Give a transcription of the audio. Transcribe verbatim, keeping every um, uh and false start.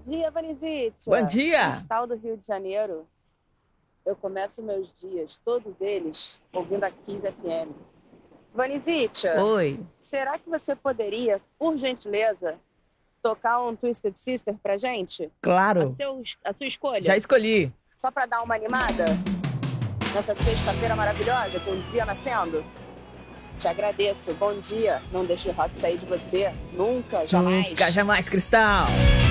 dia, Vanizite. Bom dia! Cristal do Rio de Janeiro. Eu começo meus dias, todos eles, ouvindo a Kiss F M. Vanizite, Oi. será que você poderia, por gentileza, tocar um Twisted Sister pra gente? Claro. A, seu, a sua escolha. Já escolhi. Só pra dar uma animada? Nessa sexta-feira maravilhosa, com o dia nascendo? Te agradeço. Bom dia. Não deixe o rock sair de você. Nunca, jamais. Nunca, jamais, Cristal.